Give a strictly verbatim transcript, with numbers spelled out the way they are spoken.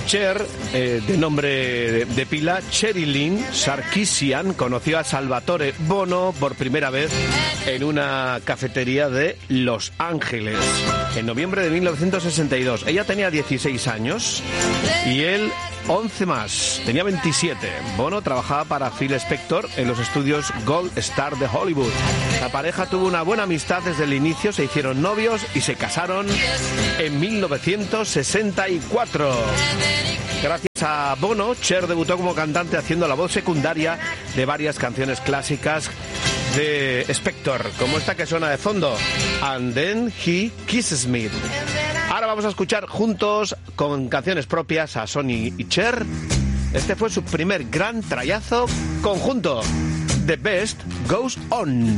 Cher, eh, de nombre de, de pila, Sherilyn Sarkisian, conoció a Salvatore Bono por primera vez en una cafetería de Los Ángeles, en noviembre de mil novecientos sesenta y dos. Ella tenía dieciséis años y él once más, tenía veintisiete. Bono trabajaba para Phil Spector en los estudios Gold Star de Hollywood. La pareja tuvo una buena amistad desde el inicio, se hicieron novios y se casaron en mil novecientos sesenta y cuatro. Gracias a Bono, Cher debutó como cantante haciendo la voz secundaria de varias canciones clásicas de Spector, como esta que suena de fondo, And Then He Kisses Me. Ahora vamos a escuchar juntos, con canciones propias, a Sonny y Cher. Este fue su primer gran trayazo conjunto. The Best Goes On.